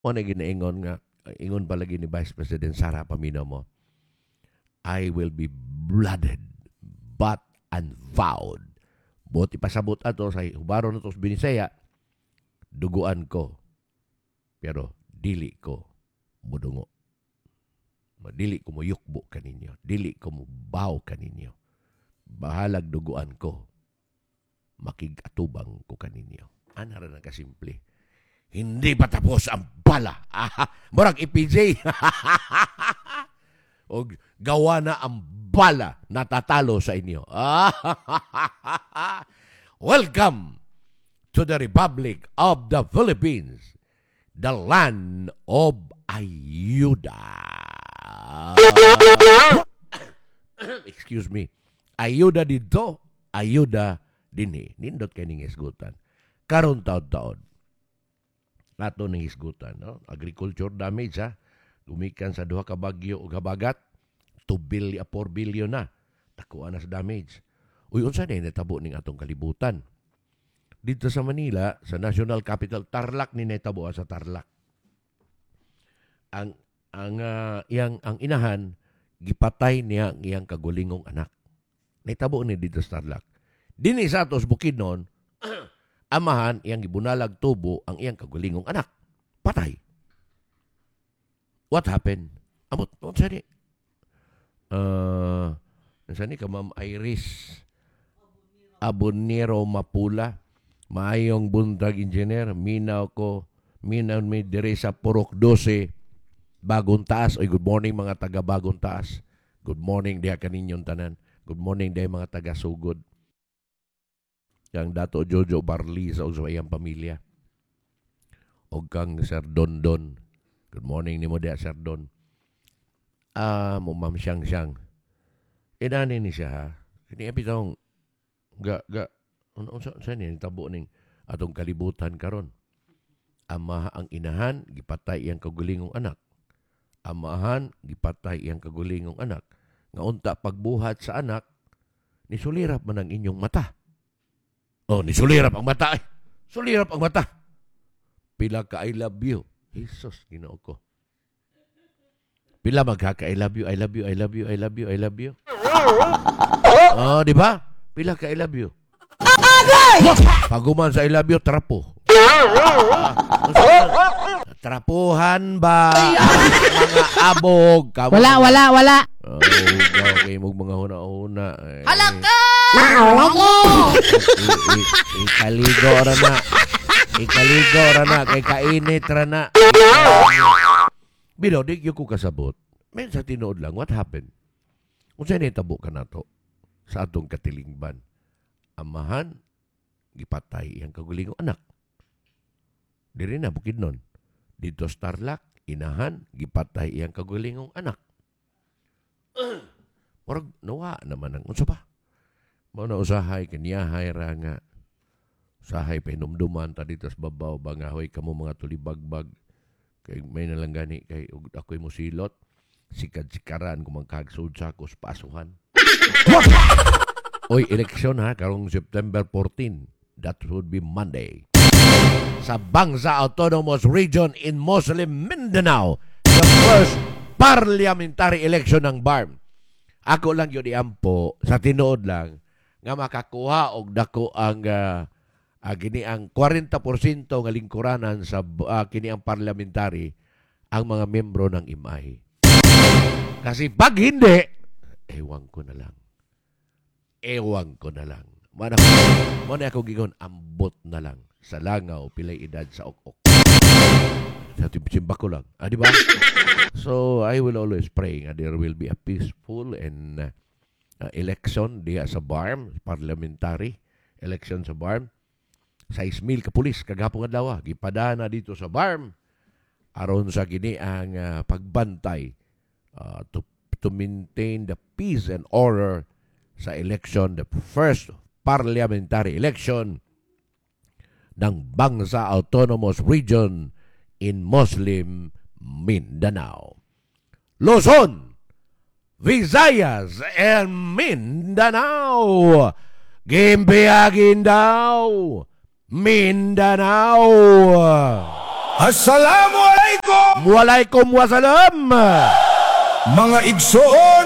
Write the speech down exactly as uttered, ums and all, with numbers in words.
O na ginaingon nga, ingon palagi ni Vice President Sara Paminaw mo, I will be blooded, but unvowed. Buti pasabot ato sa hubaro na to sa Binisaya, duguan ko. Pero dili ko mudungo. Dili ko mo yukbo kaninyo. Dili ko mo baw kaninyo. Bahalag duguan ko. Makigatubang ko kaninyo. Ana ra na kasimple. Hindi pa tapos ang bala. Murag I P J. O gawa na ang bala natatalo sa inyo. Welcome to the Republic of the Philippines, the land of ayuda. Excuse me. Ayuda dito, ayuda dinhi. Nindot kay ning isgutan. Karon taon-taon. Nato ning isgutan, no? Agriculture damage ha. Lumikan sa duha ka bagyo ug habagat, two billion, four billion na. Takuan na sa damage. Uy, unsa na natabo ning atong kalibutan? Dito sa Manila, sa National Capital, Tarlac ni natabo sa Tarlac. Ang ang uh, iyang ang inahan gipatay niya ang iyang kagulingong anak. Natabo ni dito sa Tarlac. Dinhi sa atos Bukidnon, amahan iyang gibunalag tubo ang iyang kagulingong anak. Patay. What happened? Amot, unsa ni? Uh, unsa ni ka Ma'am Iris Abonero Mapula, maayong buntag engineer, minaw ko, minaw mi dire sa Purok twelve, Bagong Taas. Oy, good morning mga taga Bagong Taas. Good morning diha kaninyong tanan. Good morning diha mga taga Sugod. Yang Dato Jojo Barli sa iyang pamilya. O kang Sir Dondon. Good morning ni mo diha Sir Don. Ah, mo Ma'am Siyang Siyang. Inani ni siya ha. Kini epitong ga ga unsa unsa ni tabo ning atong kalibutan karon. Ama ang inahan gipatay iyang kagulingong anak. Amahan gipatay iyang kagulingong anak. Nga unta pagbuhat sa anak, nisulirap man ang inyong mata. Oh, nisulirap ang mata. Ay, sulirap ang mata. Pila ka I love you. Jesus, Ginoo ko. Pila magkaka I love you, I love you, I love you, I love you, I love you. Oh, di ba? Pila ka I love you. Paguman sa I love you, trapo. Trapuhan ba mga abog? Kamu wala, wala, wala. Oh, okay, mong mga huna-huna. Halaka! Lagi! Ikaligo ra na. Ikaligo ra na. Kay kainit ra na. Bino, di yung ko kasabot. Men sa tinood lang, what happened? Kung saan itabo ka na to sa atong katilingban, amahan, gipatay ang kagulingong anak. Diri na, Bukidnon. Dito sa Tarlac, inahan, gipatay iyang kagulingong anak. Marag, nawa naman ang unsa pa. Mao na usahay, kanyahay ra nga. Usahay, pinumduman ta dito sa babaw, bangahoy kamo mga tulibagbag. Kay may nalang gani, kay ako'y musilot. Sikad-sikaran kung magkagsud sa ako sa pasuhan. Oy, eleksyon ha, karong September fourteenth. That would be Monday. Sa Bangsa Autonomous Region in Muslim Mindanao, the first parliamentary election ng B A R M. Ako lang yun iampo, sa tinuod lang, nga makakuha og dako ang uh, uh, kini ang forty percent nga lingkuranan sa uh, kini ang parliamentary ang mga membro ng I M I. Kasi pag hindi, ewan ko na lang. Ewan ko na lang. Mana mo na ako gigon, ambot na lang. Sa langaw, pilay edad sa ok-ok. Sa timba ko lang. Ah, di ba? So, I will always pray nga there will be a peaceful and uh, election diha sa B A R M, parliamentary election sa B A R M. six mil ka pulis kagapong adlaw gipadana dito sa B A R M aron sa kini ang uh, pagbantay uh, to to maintain the peace and order sa election, the first parliamentary election ng Bangsa Autonomous Region in Muslim Mindanao. Luzon, Visayas, and Mindanao. Gimbiyagin daw, Mindanao. Assalamualaikum. Assalamualaikum Waalaikumsalam. mga igsoon.